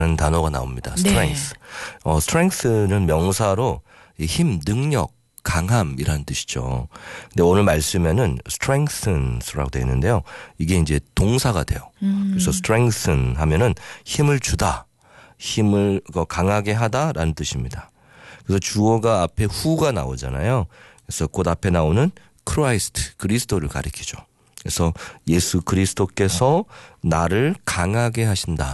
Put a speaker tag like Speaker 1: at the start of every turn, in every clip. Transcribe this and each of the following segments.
Speaker 1: 단어가 나옵니다.
Speaker 2: 네.
Speaker 1: strength. strength는 명사로 힘, 능력, 강함이라는 뜻이죠. 근데 오늘 말씀에는 strengthens라고 되어 있는데요. 이게 이제 동사가 돼요. 그래서 strengthen 하면은 힘을 주다, 힘을 강하게 하다라는 뜻입니다. 그래서 주어가 앞에 who가 나오잖아요. 그래서 곧 앞에 나오는 Christ, 그리스도를 가리키죠. 그래서 예수 그리스도께서 나를 강하게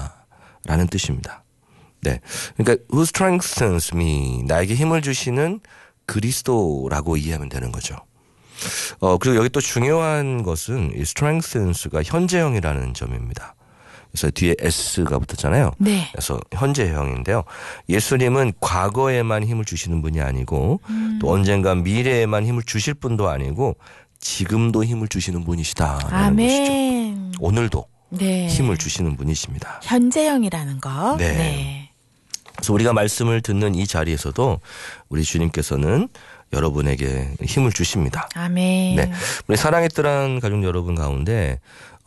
Speaker 1: 하신다라는 뜻입니다. 네, 그러니까 who strengthens me, 나에게 힘을 주시는 그리스도라고 이해하면 되는 거죠. 그리고 여기 또 중요한 것은 이 strengthens가 현재형이라는 점입니다. 그래서 뒤에 s가 붙었잖아요.
Speaker 2: 네.
Speaker 1: 그래서 현재형인데요. 예수님은 과거에만 힘을 주시는 분이 아니고 또 언젠가 미래에만 힘을 주실 분도 아니고 지금도 힘을 주시는 분이시다라는 것이죠.
Speaker 2: 아멘.
Speaker 1: 오늘도
Speaker 2: 네.
Speaker 1: 힘을 주시는 분이십니다.
Speaker 2: 현재형이라는 거.
Speaker 1: 네.
Speaker 2: 네.
Speaker 1: 그래서 우리가 말씀을 듣는 이 자리에서도 우리 주님께서는 여러분에게 힘을 주십니다.
Speaker 2: 아멘.
Speaker 1: 네, 우리 사랑의 뜰한 가족 여러분 가운데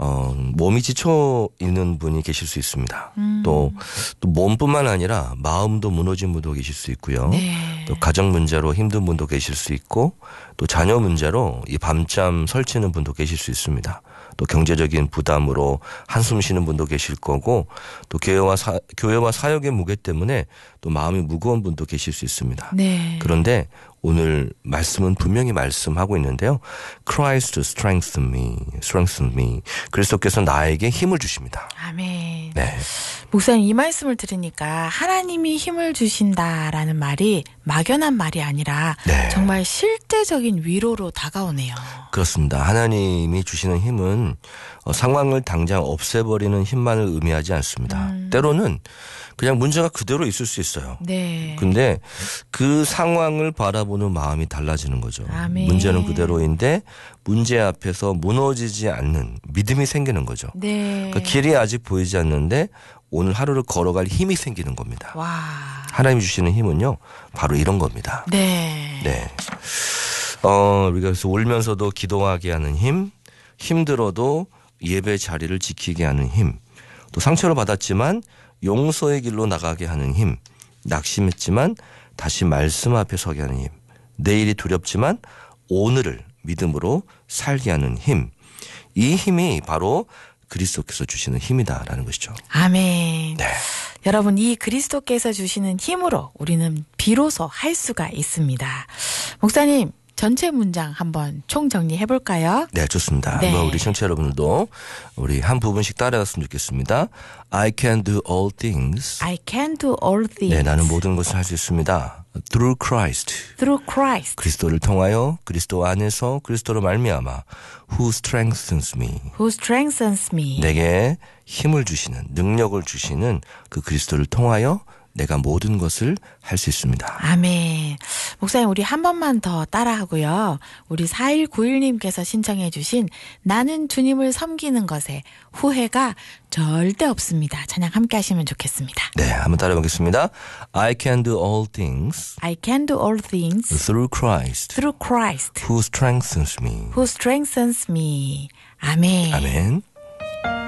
Speaker 1: 몸이 지쳐 있는 분이 계실 수 있습니다. 또 몸뿐만 아니라 마음도 무너진 분도 계실 수 있고요.
Speaker 2: 네.
Speaker 1: 또 가정 문제로 힘든 분도 계실 수 있고 또 자녀 문제로 이 밤잠 설치는 분도 계실 수 있습니다. 또 경제적인 부담으로 한숨 쉬는 분도 계실 거고 또 교회와 사역의 무게 때문에 또 마음이 무거운 분도 계실 수 있습니다.
Speaker 2: 네.
Speaker 1: 그런데 오늘 말씀은 분명히 말씀하고 있는데요. Christ strengthen me. 그리스도께서 나에게 힘을 주십니다.
Speaker 2: 아멘.
Speaker 1: 네.
Speaker 2: 목사님 이 말씀을 들으니까 하나님이 힘을 주신다라는 말이 막연한 말이 아니라
Speaker 1: 네.
Speaker 2: 정말 실제적인 위로로 다가오네요.
Speaker 1: 그렇습니다. 하나님이 주시는 힘은 상황을 당장 없애버리는 힘만을 의미하지 않습니다. 때로는 그냥 문제가 그대로 있을 수 있어요.
Speaker 2: 네.
Speaker 1: 근데 그 상황을 바라보는 마음이 달라지는 거죠.
Speaker 2: 아멘.
Speaker 1: 문제는 그대로인데 문제 앞에서 무너지지 않는 믿음이 생기는 거죠.
Speaker 2: 네.
Speaker 1: 그러니까 길이 아직 보이지 않는데 오늘 하루를 걸어갈 힘이 생기는 겁니다.
Speaker 2: 와.
Speaker 1: 하나님이 주시는 힘은요, 바로 이런 겁니다.
Speaker 2: 네.
Speaker 1: 네. 우리가 그래서 울면서도 기도하게 하는 힘, 힘들어도 예배 자리를 지키게 하는 힘, 또 상처를 받았지만 용서의 길로 나가게 하는 힘, 낙심했지만 다시 말씀 앞에 서게 하는 힘, 내일이 두렵지만 오늘을 믿음으로 살게 하는 힘, 이 힘이 바로 그리스도께서 주시는 힘이다라는 것이죠.
Speaker 2: 아멘.
Speaker 1: 네.
Speaker 2: 여러분 이 그리스도께서 주시는 힘으로 우리는 비로소 할 수가 있습니다. 목사님 전체 문장 한번 총정리해 볼까요?
Speaker 1: 네, 좋습니다.
Speaker 2: 네.
Speaker 1: 우리 청취자 여러분들도 우리 한 부분씩 따라갔으면 좋겠습니다. I can do all things.
Speaker 2: I can do all things.
Speaker 1: 네, 나는 모든 것을 할 수 있습니다. Through Christ.
Speaker 2: Through Christ.
Speaker 1: 그리스도를 통하여 그리스도 안에서 그리스도로 말미암아 Who strengthens me.
Speaker 2: Who strengthens me.
Speaker 1: 내게 힘을 주시는 능력을 주시는 그 그리스도를 통하여 내가 모든 것을 할 수 있습니다.
Speaker 2: 아멘. 목사님 우리 한 번만 더 따라하고요. 우리 4191님께서 신청해 주신 나는 주님을 섬기는 것에 후회가 절대 없습니다. 찬양 함께 하시면 좋겠습니다.
Speaker 1: 네, 한번 따라해 보겠습니다. I can do all things
Speaker 2: I can do all things
Speaker 1: through Christ
Speaker 2: through Christ
Speaker 1: who strengthens me.
Speaker 2: who strengthens me. 아멘.
Speaker 1: 아멘.